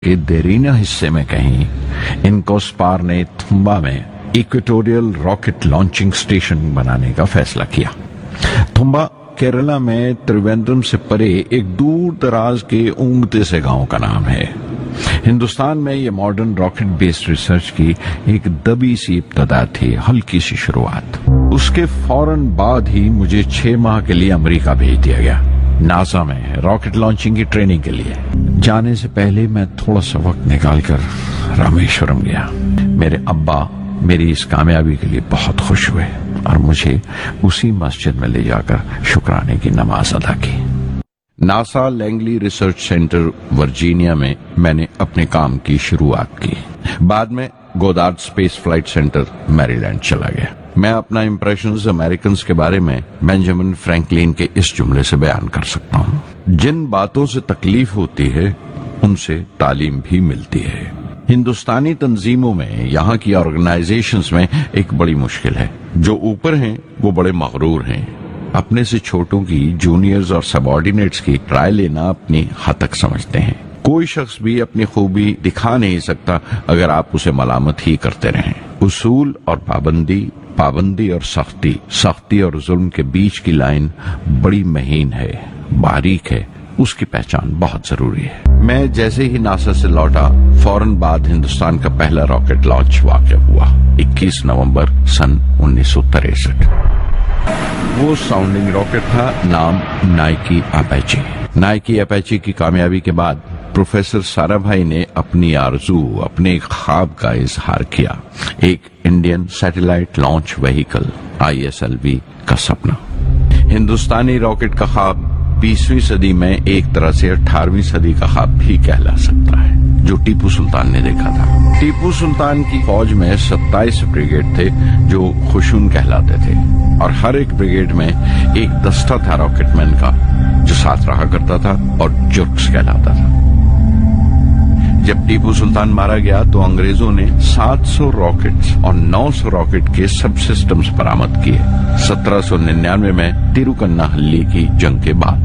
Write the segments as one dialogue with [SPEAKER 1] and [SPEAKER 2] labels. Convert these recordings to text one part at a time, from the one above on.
[SPEAKER 1] کے دیرینہ حصے میں کہیں انکوسپار نے تھمبا میں ایکویٹوریل راکٹ لانچنگ سٹیشن بنانے کا فیصلہ کیا۔ تھمبا کیرلا میں تریویندرم سے پرے ایک دور دراز کے اونگتے سے گاؤں کا نام ہے۔ ہندوستان میں یہ ماڈرن راکٹ بیسڈ ریسرچ کی ایک دبی سی ابتدا تھی، ہلکی سی شروعات۔ اس کے فوراً بعد ہی مجھے 6 ماہ کے لیے امریکہ بھیج دیا گیا، ناسا میں راکٹ لانچنگ کی ٹریننگ کے لیے۔ جانے سے پہلے میں تھوڑا سا وقت نکال کر رامیشورم گیا۔ میرے ابا میری اس کامیابی کے لیے بہت خوش ہوئے اور مجھے اسی مسجد میں لے جا کر شکرانے کی نماز ادا کی۔ NASA Langley research centre Virginia میں نے اپنے کام کی شروعات کی۔ بعد میں گودارڈ اسپیس فلائٹ سینٹر میری لینڈ چلا گیا۔ میں اپنا امپریشنز امریکنز کے بارے میں بینجامن فرینکلن کے اس جملے سے بیان کر سکتا ہوں: جن باتوں سے تکلیف ہوتی ہے ان سے تعلیم بھی ملتی ہے۔ ہندوستانی تنظیموں میں، یہاں کی آرگنائزیشنز میں ایک بڑی مشکل ہے۔ جو اوپر ہیں وہ بڑے مغرور ہیں، اپنے سے چھوٹوں کی، جونیئرز اور سب آرڈینیٹس کی رائے لینا اپنی حد تک سمجھتے ہیں۔ کوئی شخص بھی اپنی خوبی دکھا نہیں سکتا اگر آپ اسے ملامت ہی کرتے رہیں۔ اصول اور پابندی اور سختی اور ظلم کے بیچ کی لائن بڑی مہین ہے، باریک ہے، اس کی پہچان بہت ضروری ہے۔ میں جیسے ہی ناسا سے لوٹا، فوراً بعد ہندوستان کا پہلا راکٹ لانچ واقع ہوا، 21 نومبر سن 1963۔ وہ ساؤنڈنگ راکٹ تھا، نام نائکی اپیچی۔ نائکی اپیچی کی کامیابی کے بعد پروفیسر سارا بھائی نے اپنی آرزو، اپنے خواب کا اظہار کیا، ایک Indian satellite launch vehicle ISLV کا سپنا۔ ہندوستانی راکٹ کا خواب 20ویں صدی میں ایک طرح سے 18ویں صدی کا خواب بھی کہلا سکتا ہے، جو ٹیپو سلطان نے دیکھا تھا۔ ٹیپو سلطان کی فوج میں 27 بریگیڈ تھے جو خشون کہلاتے تھے، اور ہر ایک بریگیڈ میں ایک دستہ تھا راکٹ مین کا جو ساتھ رہا کرتا تھا اور جرکس کہلاتا تھا۔ جب ٹیپو سلطان مارا گیا تو انگریزوں نے 700 راکٹس اور 900 راکٹ کے سب سسٹمز برآمد کیے 1799 میں تیروکناہلی کی جنگ کے بعد۔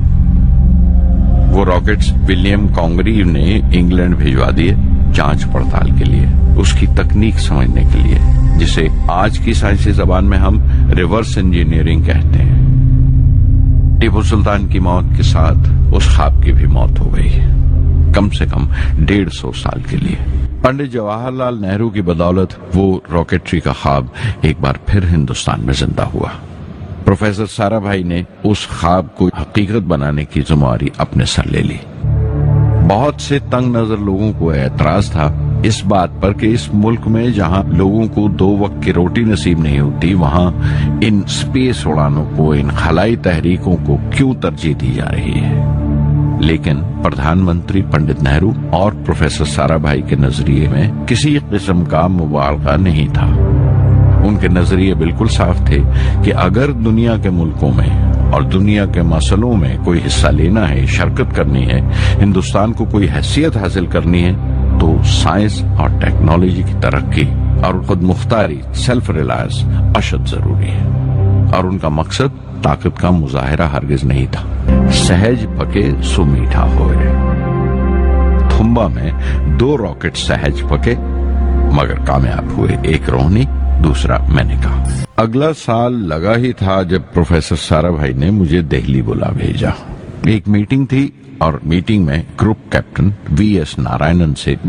[SPEAKER 1] وہ راکٹس ولیم کانگریو نے انگلینڈ بھیجوا دیے جانچ پڑتال کے لیے، اس کی تکنیک سمجھنے کے لیے، جسے آج کی سائنسی زبان میں ہم ریورس انجینئرنگ کہتے ہیں۔ ٹیپو سلطان کی موت کے ساتھ اس خواب کی بھی موت ہو گئی، کم سے کم 150 سال کے لیے۔ پنڈت جواہر لال نہرو کی بدولت وہ راکٹری کا خواب ایک بار پھر ہندوستان میں زندہ ہوا۔ پروفیسر سارا بھائی نے اس خواب کو حقیقت بنانے کی ذمہ داری اپنے سر لے لی۔ بہت سے تنگ نظر لوگوں کو اعتراض تھا اس بات پر کہ اس ملک میں جہاں لوگوں کو 2 وقت کی روٹی نصیب نہیں ہوتی، وہاں ان سپیس اڑانوں کو، ان خلائی تحریکوں کو کیوں ترجیح دی جا رہی ہے۔ لیکن پردھان منتری پنڈت نہرو اور پروفیسر سارا بھائی کے نظریے میں کسی قسم کا مبالغہ نہیں تھا۔ ان کے نظریے بالکل صاف تھے کہ اگر دنیا کے ملکوں میں اور دنیا کے مسئلوں میں کوئی حصہ لینا ہے، شرکت کرنی ہے، ہندوستان کو کوئی حیثیت حاصل کرنی ہے، تو سائنس اور ٹیکنالوجی کی ترقی اور خود مختاری، سیلف ریلائنس اشد ضروری ہے۔ اور ان کا مقصد طاقت کا مظاہرہ ہرگز نہیں تھا۔ سہج پکے سو میٹھا ہوئے۔ تھمبا میں 2 راکٹ سہج پکے مگر کامیاب ہوئے، ایک روہنی، دوسرا میں نے کہا۔ اگلا سال لگا ہی تھا جب پروفیسر سارا بھائی نے مجھے دہلی بلا بھیجا۔ ایک میٹنگ تھی اور میٹنگ میں گروپ کیپٹن VS نارائنن سے